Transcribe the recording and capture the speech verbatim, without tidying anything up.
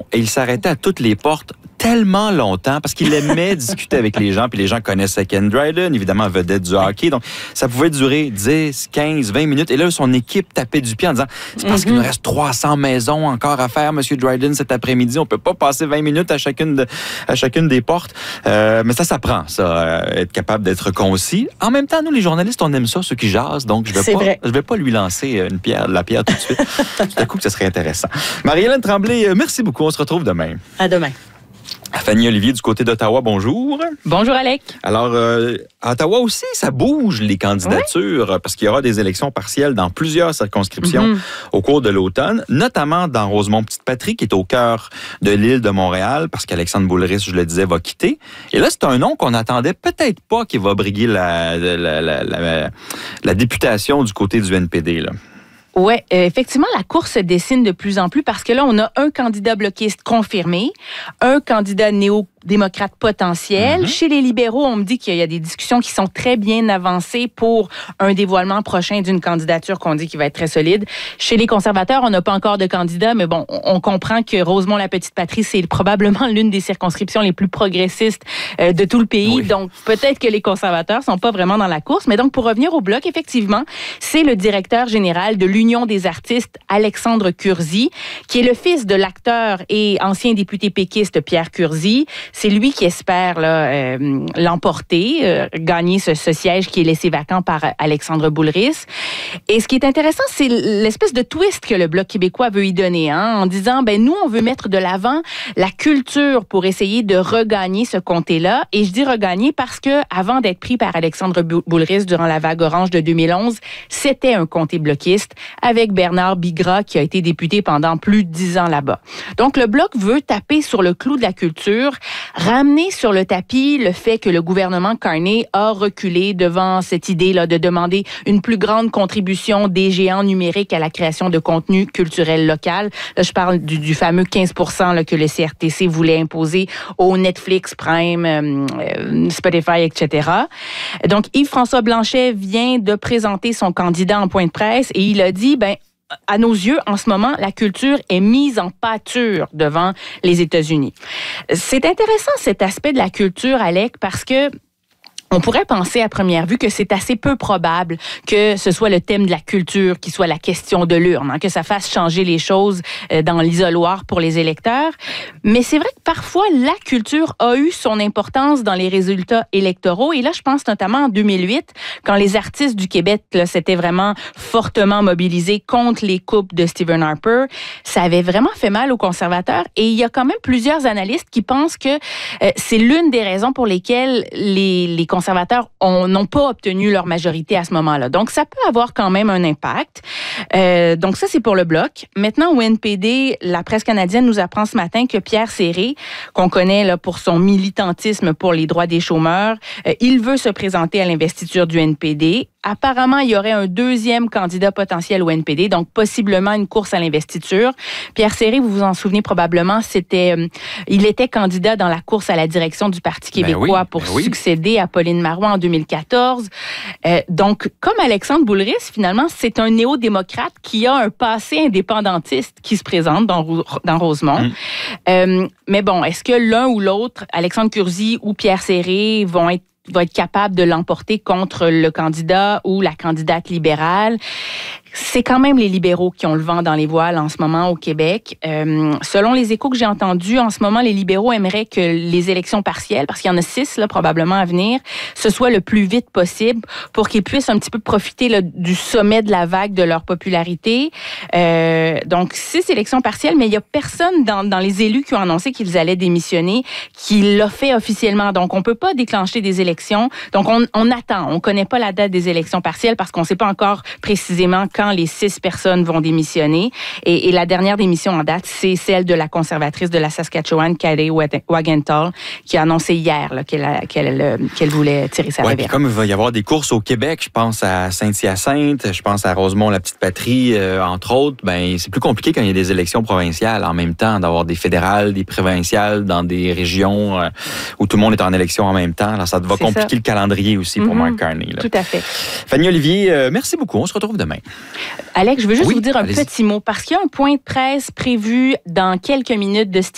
et il s'arrêtait à toutes les portes tellement longtemps parce qu'il aimait discuter avec les gens, puis les gens connaissaient Ken Dryden, évidemment vedette du hockey, donc ça pouvait durer dix, quinze, vingt minutes, et là, son équipe tapait du pied en disant « C'est parce mm-hmm. qu'il nous reste trois cents maisons encore à faire, M. Dryden, cet après-midi, on peut pas passer vingt minutes à chacune, de, à chacune des portes. Euh, » Mais ça, ça prend, ça, euh, être capable d'être concis. En même temps, nous, les journalistes, on aime ça, ceux qui jasent, donc je vais pas, je vais pas lui lancer une pierre, la pierre tout de suite. Tout à coup, que ce serait intéressant. Marie-Hélène Tremblay, merci beaucoup, on se retrouve demain. À demain. Fanny Olivier du côté d'Ottawa, bonjour. Bonjour, Alec. Alors, euh, à Ottawa aussi, ça bouge les candidatures oui. parce qu'il y aura des élections partielles dans plusieurs circonscriptions mm-hmm. au cours de l'automne, notamment dans Rosemont-Petite-Patrie, qui est au cœur de l'île de Montréal, parce qu'Alexandre Boulris, je le disais, va quitter. Et là, c'est un nom qu'on n'attendait peut-être pas qui va briguer la, la, la, la, la, la députation du côté du N P D, là. Oui, euh, effectivement, la course se dessine de plus en plus parce que là, on a un candidat bloquiste confirmé, un candidat néo-démocrate potentiel. Mm-hmm. Chez les libéraux, on me dit qu'il y a des discussions qui sont très bien avancées pour un dévoilement prochain d'une candidature qu'on dit qui va être très solide. Chez les conservateurs, on n'a pas encore de candidat, mais bon, on comprend que Rosemont-la-Petite-Patrie, c'est probablement l'une des circonscriptions les plus progressistes euh, de tout le pays. Oui. Donc, peut-être que les conservateurs sont pas vraiment dans la course. Mais donc, pour revenir au bloc, effectivement, c'est le directeur général de l'Union des artistes, Alexandre Curzi, qui est le fils de l'acteur et ancien député péquiste Pierre Curzi. C'est lui qui espère là, euh, l'emporter, euh, gagner ce, ce siège qui est laissé vacant par Alexandre Boulris. Et ce qui est intéressant, c'est l'espèce de twist que le Bloc québécois veut y donner, hein, en disant, ben nous, on veut mettre de l'avant la culture pour essayer de regagner ce comté-là. Et je dis regagner parce que avant d'être pris par Alexandre Boulris durant la vague orange de deux mille onze, c'était un comté bloquiste, avec Bernard Bigra, qui a été député pendant plus de dix ans là-bas. Donc, le Bloc veut taper sur le clou de la culture, ramener sur le tapis le fait que le gouvernement Carney a reculé devant cette idée-là de demander une plus grande contribution des géants numériques à la création de contenu culturel local. Là, je parle du, du fameux quinze pour cent là, que le C R T C voulait imposer au Netflix, Prime, euh, Spotify, et cetera. Donc, Yves-François Blanchet vient de présenter son candidat en point de presse et il a dit, ben, à nos yeux, en ce moment, la culture est mise en pâture devant les États-Unis. C'est intéressant cet aspect de la culture, Alec, parce que on pourrait penser à première vue que c'est assez peu probable que ce soit le thème de la culture qui soit la question de l'urne, hein, que ça fasse changer les choses dans l'isoloir pour les électeurs. Mais c'est vrai que parfois, la culture a eu son importance dans les résultats électoraux. Et là, je pense notamment en deux mille huit, quand les artistes du Québec là, s'étaient vraiment fortement mobilisés contre les coupes de Stephen Harper. Ça avait vraiment fait mal aux conservateurs. Et il y a quand même plusieurs analystes qui pensent que euh, c'est l'une des raisons pour lesquelles les, les conservateurs n'ont pas obtenu leur majorité à ce moment-là. Donc, ça peut avoir quand même un impact. Euh, donc, ça, c'est pour le Bloc. Maintenant, au N P D, la presse canadienne nous apprend ce matin que Pierre Séré, qu'on connaît là, pour son militantisme pour les droits des chômeurs, euh, il veut se présenter à l'investiture du N P D. Apparemment, il y aurait un deuxième candidat potentiel au N P D, donc possiblement une course à l'investiture. Pierre Séré, vous vous en souvenez probablement, c'était, euh, il était candidat dans la course à la direction du Parti québécois ben oui, pour ben succéder oui. à Pauline Marois en deux mille quatorze. Euh, donc, comme Alexandre Boulris, finalement, c'est un néo-démocrate qui a un passé indépendantiste qui se présente dans, dans Rosemont. Mmh. Euh, mais bon, est-ce que l'un ou l'autre, Alexandre Curzi ou Pierre Séré, vont être va être capable de l'emporter contre le candidat ou la candidate libérale? C'est quand même les libéraux qui ont le vent dans les voiles en ce moment au Québec. Euh, selon les échos que j'ai entendus, en ce moment, les libéraux aimeraient que les élections partielles, parce qu'il y en a six là, probablement à venir, ce soit le plus vite possible pour qu'ils puissent un petit peu profiter là, du sommet de la vague de leur popularité. Euh, donc, six élections partielles, mais il n'y a personne dans, dans les élus qui ont annoncé qu'ils allaient démissionner qui l'a fait officiellement. Donc, on ne peut pas déclencher des élections. Donc, on, on attend. On ne connaît pas la date des élections partielles parce qu'on ne sait pas encore précisément quand quand les six personnes vont démissionner. Et, et la dernière démission en date, c'est celle de la conservatrice de la Saskatchewan, Kari Wagentall, qui a annoncé hier là, qu'elle, a, qu'elle, qu'elle voulait tirer sa ouais, révérende. Comme il va y avoir des courses au Québec, je pense à Saint-Hyacinthe, je pense à Rosemont-la-Petite-Patrie, euh, entre autres, ben c'est plus compliqué quand il y a des élections provinciales en même temps, d'avoir des fédérales, des provinciales dans des régions euh, où tout le monde est en élection en même temps. Alors, ça va c'est compliquer ça. Le calendrier aussi pour mm-hmm. Mark Carney. Là. Tout à fait. Fanny Olivier, euh, merci beaucoup. On se retrouve demain. Alex, je veux juste oui, vous dire un allez-y. petit mot, parce qu'il y a un point de presse prévu dans quelques minutes de Steve